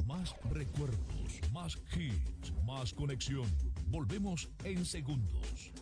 Más recuerdos, más hits, más conexión. Volvemos en segundos.